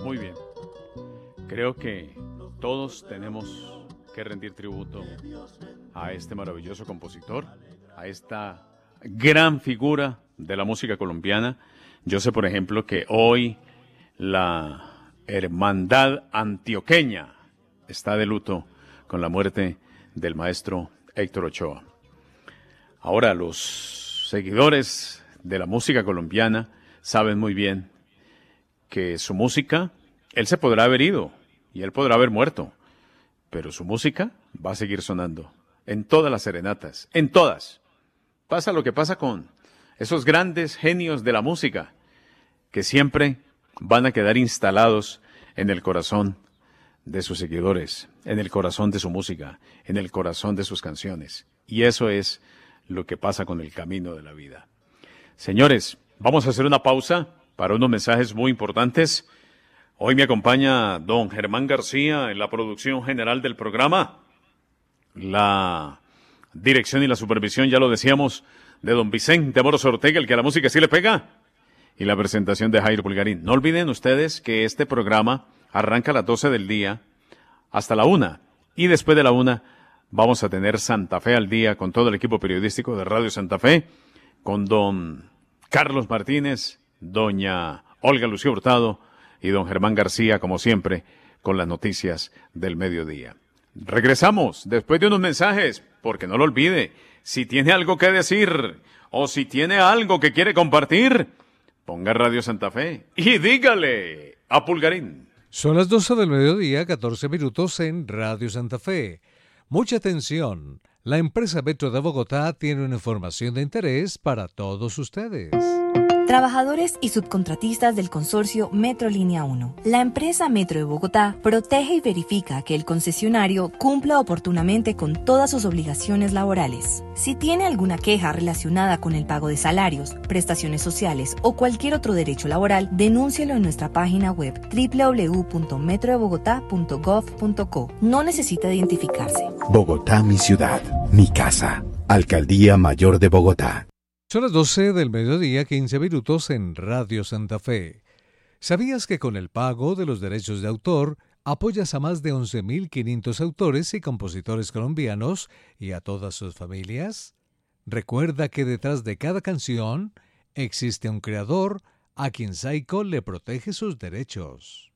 Muy bien. Creo que todos tenemos que rendir tributo a este maravilloso compositor, a esta gran figura de la música colombiana. Yo sé, por ejemplo, que hoy la Hermandad Antioqueña está de luto con la muerte del maestro Héctor Ochoa. Ahora, los seguidores de la música colombiana saben muy bien que su música, él se podrá haber ido y él podrá haber muerto, pero su música va a seguir sonando en todas las serenatas, en todas. Pasa lo que pasa con esos grandes genios de la música, que siempre van a quedar instalados en el corazón de sus seguidores, en el corazón de su música, en el corazón de sus canciones. Y eso es lo que pasa con el camino de la vida. Señores, vamos a hacer una pausa para unos mensajes muy importantes. Hoy me acompaña don Germán García en la producción general del programa. La dirección y la supervisión, ya lo decíamos, de don Vicente Moros Ortega, el que a la música sí le pega. Y la presentación de Jairo Pulgarín. No olviden ustedes que este programa arranca a las 12 del día hasta la 1. Y después de la 1 vamos a tener Santa Fe al día con todo el equipo periodístico de Radio Santa Fe, con don Carlos Martínez, doña Olga Lucía Hurtado y don Germán García, como siempre, con las noticias del mediodía. Regresamos después de unos mensajes, porque no lo olvide, si tiene algo que decir o si tiene algo que quiere compartir, ponga Radio Santa Fe y dígale a Pulgarín. Son las 12 del mediodía, 14 minutos en Radio Santa Fe. Mucha atención, la empresa Metro de Bogotá tiene una información de interés para todos ustedes. Trabajadores y subcontratistas del consorcio Metro Línea 1. La empresa Metro de Bogotá protege y verifica que el concesionario cumpla oportunamente con todas sus obligaciones laborales. Si tiene alguna queja relacionada con el pago de salarios, prestaciones sociales o cualquier otro derecho laboral, denúncielo en nuestra página web www.metrodebogotá.gov.co. No necesita identificarse. Bogotá, mi ciudad, mi casa. Alcaldía Mayor de Bogotá. Son las 12 del mediodía, 15 minutos en Radio Santa Fe. ¿Sabías que con el pago de los derechos de autor apoyas a más de 11.500 autores y compositores colombianos y a todas sus familias? Recuerda que detrás de cada canción existe un creador a quien Saico le protege sus derechos.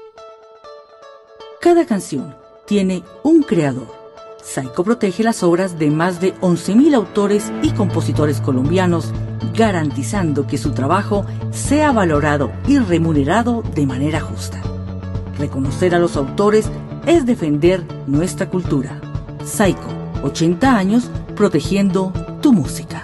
Cada canción tiene un creador. Saico protege las obras de más de 11.000 autores y compositores colombianos, garantizando que su trabajo sea valorado y remunerado de manera justa. Reconocer a los autores es defender nuestra cultura. Saico, 80 años protegiendo tu música.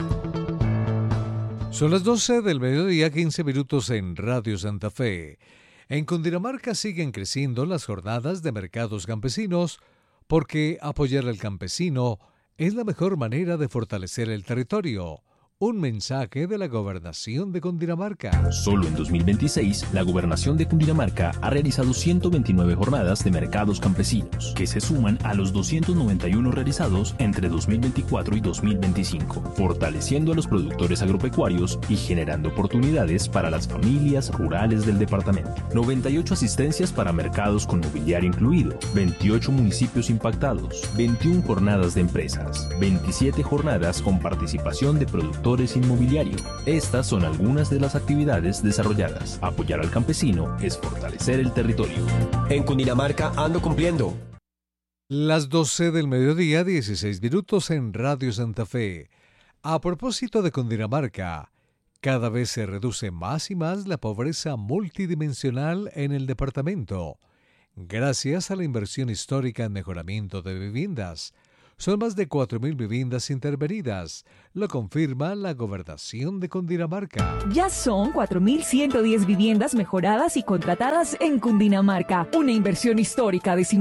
Son las 12 del mediodía, 15 minutos en Radio Santa Fe. En Cundinamarca siguen creciendo las jornadas de mercados campesinos, porque apoyar al campesino es la mejor manera de fortalecer el territorio. Un mensaje de la Gobernación de Cundinamarca. Solo en 2026, la Gobernación de Cundinamarca ha realizado 129 jornadas de mercados campesinos, que se suman a los 291 realizados entre 2024 y 2025, fortaleciendo a los productores agropecuarios y generando oportunidades para las familias rurales del departamento. 98 asistencias para mercados con mobiliario incluido, 28 municipios impactados, 21 jornadas de empresas, 27 jornadas con participación de productores inmobiliario. Estas son algunas de las actividades desarrolladas. Apoyar al campesino es fortalecer el territorio. En Cundinamarca ando cumpliendo. Las 12 del mediodía, 16 minutos en Radio Santa Fe. A propósito de Cundinamarca, cada vez se reduce más y más la pobreza multidimensional en el departamento, gracias a la inversión histórica en mejoramiento de viviendas. Son más de 4.000 viviendas intervenidas, lo confirma la Gobernación de Cundinamarca. Ya son 4.110 viviendas mejoradas y contratadas en Cundinamarca. Una inversión histórica de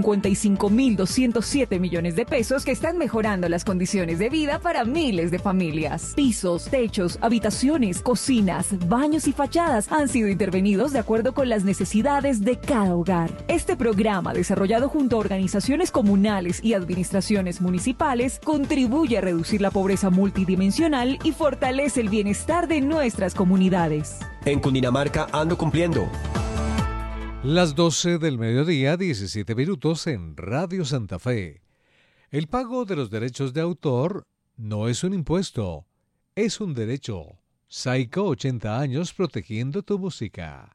55.207 millones de pesos que están mejorando las condiciones de vida para miles de familias. Pisos, techos, habitaciones, cocinas, baños y fachadas han sido intervenidos de acuerdo con las necesidades de cada hogar. Este programa, desarrollado junto a organizaciones comunales y administraciones municipales, contribuye a reducir la pobreza multidimensional y fortalece el bienestar de nuestras comunidades. En Cundinamarca ando cumpliendo. Las 12 del mediodía, 17 minutos en Radio Santa Fe. El pago de los derechos de autor no es un impuesto, es un derecho. Saico, 80 años protegiendo tu música.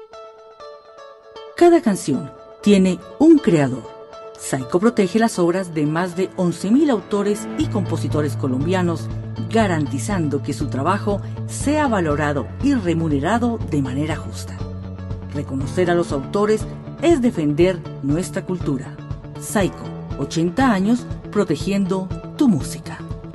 Cada canción tiene un creador. Saico protege las obras de más de 11.000 autores y compositores colombianos, garantizando que su trabajo sea valorado y remunerado de manera justa. Reconocer a los autores es defender nuestra cultura. Saico, 80 años protegiendo tu música.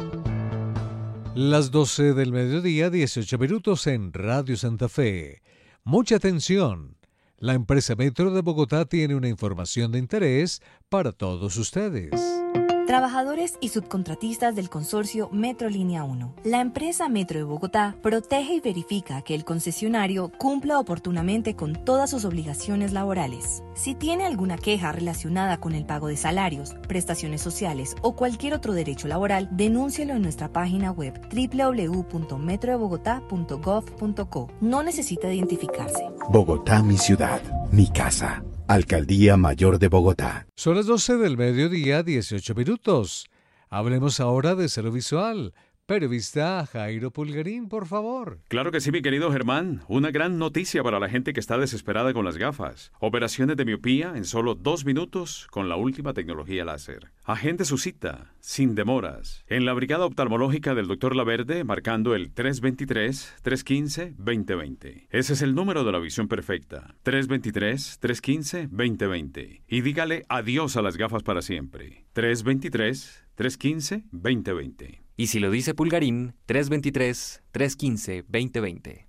Las 12 del mediodía, 18 minutos en Radio Santa Fe. Mucha atención. La empresa Metro de Bogotá tiene una información de interés para todos ustedes. Trabajadores y subcontratistas del consorcio Metro Línea 1. La empresa Metro de Bogotá protege y verifica que el concesionario cumpla oportunamente con todas sus obligaciones laborales. Si tiene alguna queja relacionada con el pago de salarios, prestaciones sociales o cualquier otro derecho laboral, denúncielo en nuestra página web www.metrodebogotá.gov.co. No necesita identificarse. Bogotá, mi ciudad, mi casa. Alcaldía Mayor de Bogotá. Son las 12 del mediodía, 18 minutos. Hablemos ahora de Celo Visual. Periodista Jairo Pulgarín, por favor. Claro que sí, mi querido Germán. Una gran noticia para la gente que está desesperada con las gafas. Operaciones de miopía en solo 2 minutos con la última tecnología láser. Agende su cita, sin demoras, en la Brigada Oftalmológica del Dr. Laverde, marcando el 323-315-2020. Ese es el número de la visión perfecta. 323-315-2020. Y dígale adiós a las gafas para siempre. 323-315-2020. Y si lo dice Pulgarín, 323-315-2020.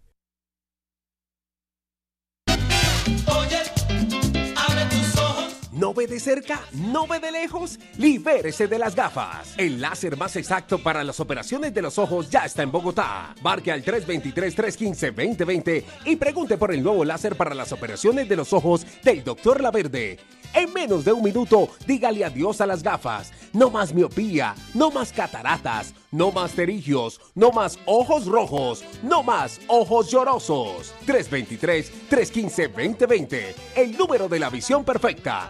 Oye, abre tus ojos. ¿No ve de cerca? ¿No ve de lejos? Libérese de las gafas. El láser más exacto para las operaciones de los ojos ya está en Bogotá. Marque al 323-315-2020 y pregunte por el nuevo láser para las operaciones de los ojos del Dr. Laverde. En menos de 1 minuto, dígale adiós a las gafas. No más miopía, no más cataratas, no más pterigios, no más ojos rojos, no más ojos llorosos. 323-315-2020, el número de la visión perfecta.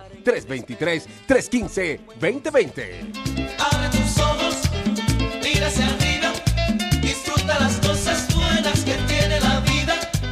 323-315-2020. Abre tus ojos, mira hacia arriba, disfruta las cosas buenas que tiene la vida.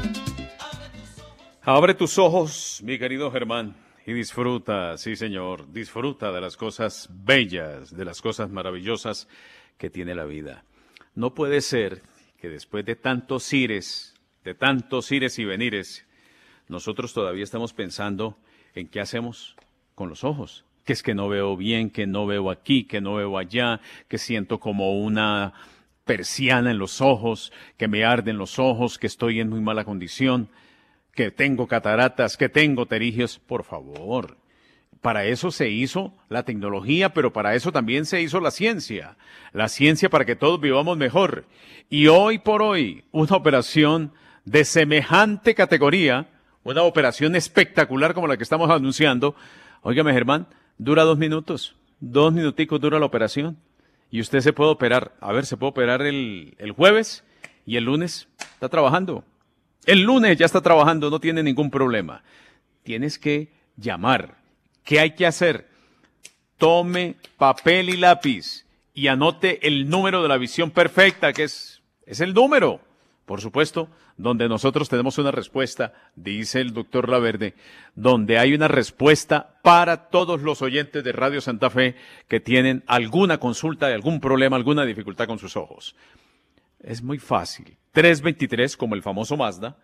Abre tus ojos, mi querido Germán. Y disfruta, sí señor, disfruta de las cosas bellas, de las cosas maravillosas que tiene la vida. No puede ser que después de tantos ires y venires, nosotros todavía estamos pensando en qué hacemos con los ojos. Que es que no veo bien, que no veo aquí, que no veo allá, que siento como una persiana en los ojos, que me arden los ojos, que estoy en muy mala condición, que tengo cataratas, que tengo pterigios. Por favor, para eso se hizo la tecnología, pero para eso también se hizo la ciencia para que todos vivamos mejor. Y hoy por hoy, una operación de semejante categoría, una operación espectacular como la que estamos anunciando, óigame Germán, dura 2 minutos, 2 minuticos dura la operación, y usted se puede operar, se puede operar el jueves, y el lunes está trabajando. El lunes ya está trabajando, no tiene ningún problema. Tienes que llamar. ¿Qué hay que hacer? Tome papel y lápiz y anote el número de la visión perfecta, que es el número, por supuesto, donde nosotros tenemos una respuesta, dice el doctor Laverde, donde hay una respuesta para todos los oyentes de Radio Santa Fe que tienen alguna consulta, algún problema, alguna dificultad con sus ojos. Es muy fácil. 323, como el famoso Mazda,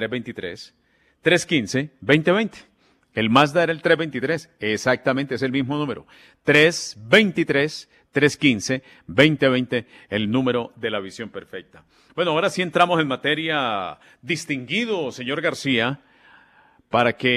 323-315-2020. El Mazda era el 323, exactamente, es el mismo número. 323-315-2020, el número de la visión perfecta. Bueno, ahora sí entramos en materia, distinguido señor García, para que